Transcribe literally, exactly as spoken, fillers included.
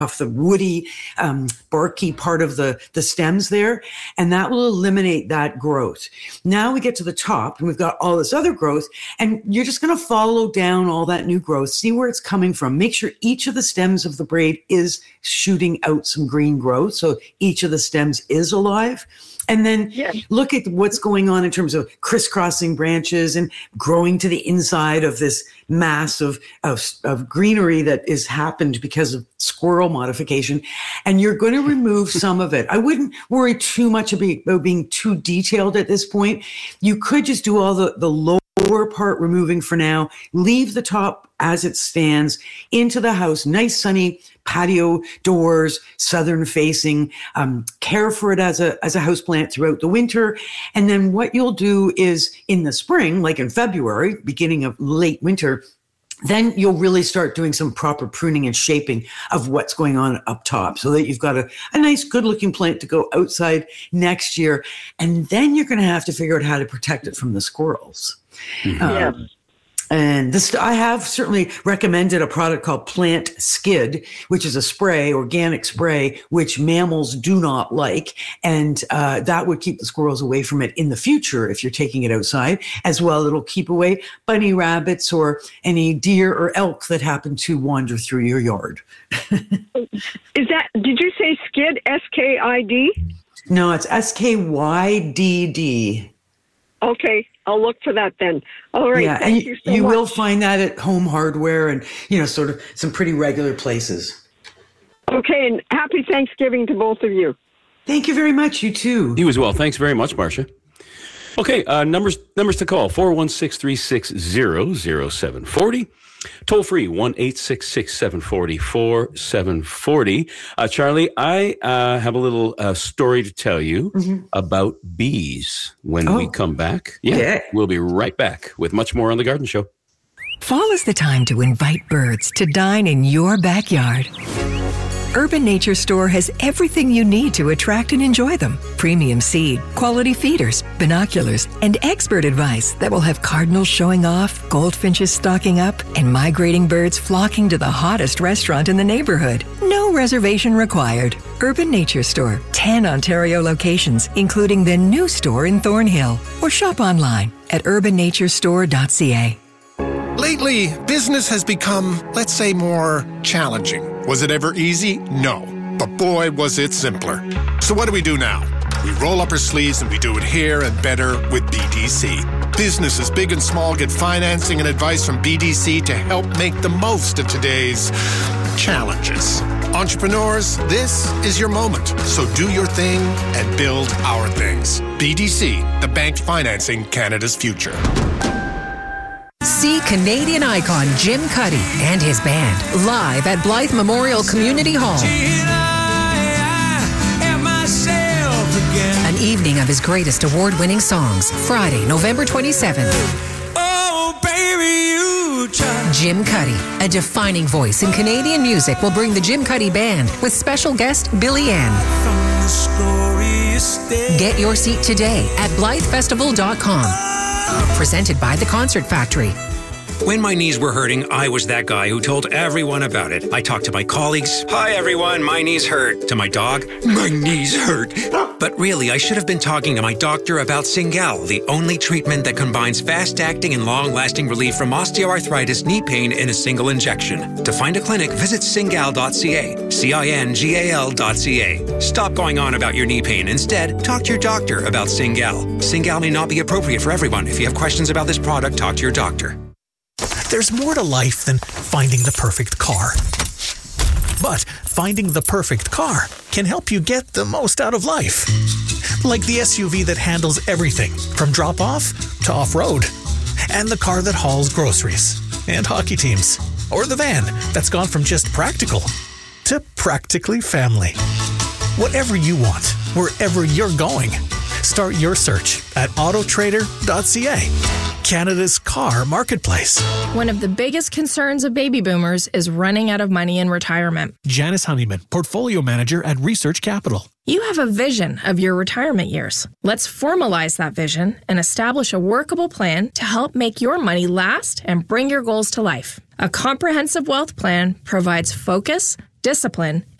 off the woody, um, barky part of the, the stems there, and that will eliminate that growth. Now we get to the top and we've got all this other growth, and you're just going to follow down all that new growth, see where it's coming from. Make sure each of the stems of the braid is shooting out some green growth, so each of the stems is alive. And then yes. look at what's going on in terms of crisscrossing branches and growing to the inside of this mass of, of, of greenery that is happened because of squirrel modification. And you're going to remove some of it. I wouldn't worry too much about being too detailed at this point. You could just do all the, the lower part removing for now, leave the top as it stands into the house, nice sunny patio doors, southern facing, um, care for it as a, as a houseplant throughout the winter. And then what you'll do is in the spring, like in February, beginning of late winter, then you'll really start doing some proper pruning and shaping of what's going on up top so that you've got a, a nice, good looking plant to go outside next year. And then you're going to have to figure out how to protect it from the squirrels. Mm-hmm. Um, yeah. And this, I have certainly recommended a product called Plant Skid, which is a spray, organic spray, which mammals do not like. And uh, that would keep the squirrels away from it in the future if you're taking it outside. As well, it'll keep away bunny rabbits or any deer or elk that happen to wander through your yard. Is that, did you say Skid, S K I D? No, it's S K Y D D. Okay, I'll look for that then. All right, yeah, thank and you so you much. will find that at Home Hardware and, you know, sort of some pretty regular places. Okay, and happy Thanksgiving to both of you. Thank you very much. You too. You as well. Thanks very much, Marcia. Okay, uh, numbers numbers to call, four one six, three six zero, zero seven four zero. Toll free, one eight six six, seven four zero, four seven four zero. Uh, Charlie, I uh, have a little uh, story to tell you mm-hmm. about bees when oh. we come back. Yeah, yeah, we'll be right back with much more on The Garden Show. Fall is the time to invite birds to dine in your backyard. Urban Nature Store has everything you need to attract and enjoy them. Premium seed, quality feeders, binoculars, and expert advice that will have cardinals showing off, goldfinches stocking up, and migrating birds flocking to the hottest restaurant in the neighborhood. No reservation required. Urban Nature Store, ten Ontario locations, including the new store in Thornhill. Or shop online at urban nature store dot c a. Lately, business has become, let's say, more challenging. Was it ever easy? No. But boy, was it simpler. So what do we do now? We roll up our sleeves and we do it here and better with B D C. Businesses big and small get financing and advice from B D C to help make the most of today's challenges. Entrepreneurs, this is your moment. So do your thing and build our things. B D C, the bank financing Canada's future. See Canadian icon Jim Cuddy and his band live at Blythe Memorial Community Hall. An evening of his greatest award-winning songs, Friday, November twenty-seventh. Oh, baby, you try. Jim Cuddy, a defining voice in Canadian music, will bring the Jim Cuddy Band with special guest Billy Ann. Get your seat today at blythe festival dot com. Presented by The Concert Factory. When my knees were hurting, I was that guy who told everyone about it. I talked to my colleagues. Hi, everyone. My knees hurt. To my dog. My knees hurt. But really, I should have been talking to my doctor about Cingal, the only treatment that combines fast-acting and long-lasting relief from osteoarthritis knee pain in a single injection. To find a clinic, visit cingal dot c a. C I N G A L dot C A. Stop going on about your knee pain. Instead, talk to your doctor about Cingal. Cingal may not be appropriate for everyone. If you have questions about this product, talk to your doctor. There's more to life than finding the perfect car. But finding the perfect car can help you get the most out of life. Like the S U V that handles everything from drop-off to off-road. And the car that hauls groceries and hockey teams. Or the van that's gone from just practical to practically family. Whatever you want, wherever you're going, start your search at auto trader dot c a. Canada's car marketplace. One of the biggest concerns of baby boomers is running out of money in retirement. Janice Honeyman, Portfolio Manager at Research Capital. You have a vision of your retirement years. Let's formalize that vision and establish a workable plan to help make your money last and bring your goals to life. A comprehensive wealth plan provides focus, discipline,